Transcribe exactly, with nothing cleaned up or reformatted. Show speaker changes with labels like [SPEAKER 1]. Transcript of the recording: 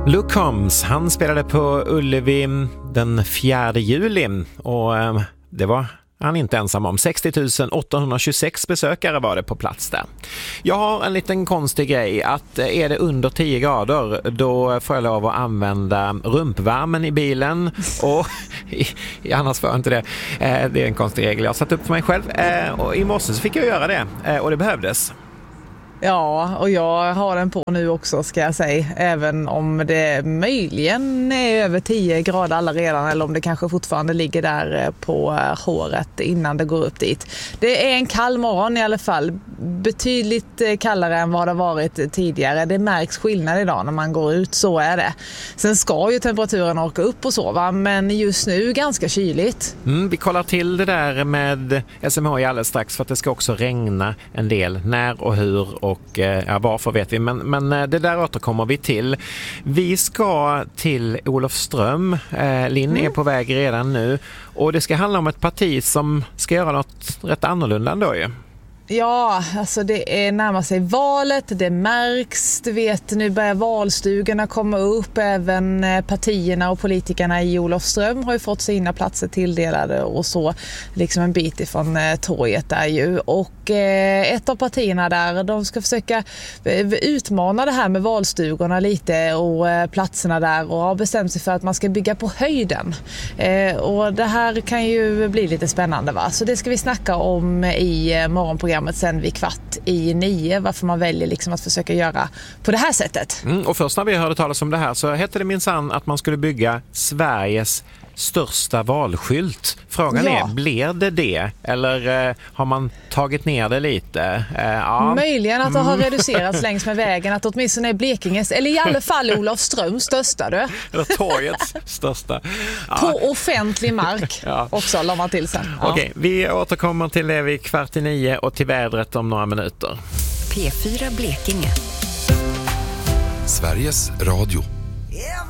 [SPEAKER 1] Luke Combs, han spelade på Ullevi den fjärde juli och eh, det var han inte ensam om. sextio tusen åttahundratjugosex besökare var det på plats där. Jag har en liten konstig grej att är det under tio grader då får jag lov att använda rumpvärmen i bilen och annars får jag inte det. Det är en konstig regel jag har satt upp för mig själv och i morse så fick jag göra det och det behövdes.
[SPEAKER 2] Ja, och jag har den på nu också ska jag säga, även om det möjligen är över tio grader alla redan eller om det kanske fortfarande ligger där på håret innan det går upp dit. Det är en kall morgon i alla fall, betydligt kallare än vad det varit tidigare. Det märks skillnad idag när man går ut, så är det. Sen ska ju temperaturen åka upp och så, va? Men just nu ganska kyligt.
[SPEAKER 1] Mm, vi kollar till det där med S M H I alldeles strax för att det ska också regna en del. När och hur och ja, varför vet vi, men, men det där återkommer vi till. Vi ska till Olofström. Eh, Linn mm. är på väg redan nu och det ska handla om ett parti som ska göra något rätt annorlunda ändå ju.
[SPEAKER 2] Ja, alltså det är närmar sig valet, det märks, du vet, nu börjar valstugorna komma upp, även partierna och politikerna i Olofström har ju fått sina platser tilldelade och så, liksom en bit ifrån torget där ju, och eh, ett av partierna där, de ska försöka utmana det här med valstugorna lite och eh, platserna där och har bestämt sig för att man ska bygga på höjden eh, och det här kan ju bli lite spännande, va? Så det ska vi snacka om i morgonprogrammet sen vid kvart i nio, varför man väljer liksom att försöka göra på det här sättet.
[SPEAKER 1] Mm, och först när vi hörde talas om det här så hette det minsann att man skulle bygga Sveriges största valskylt. Frågan ja. är, blir det det? Eller eh, har man tagit ner det lite? Eh, ja.
[SPEAKER 2] Möjligen att det har reducerats längs med vägen, att åtminstone är Blekinges, eller i alla fall Olofströms största. Du.
[SPEAKER 1] Eller torgets största.
[SPEAKER 2] Ja. På offentlig mark ja. också, la man till sen. Ja.
[SPEAKER 1] Okej, vi återkommer till det vid kvart i nio och till vädret om några minuter.
[SPEAKER 3] P fyra Blekinge.
[SPEAKER 4] Sveriges Radio.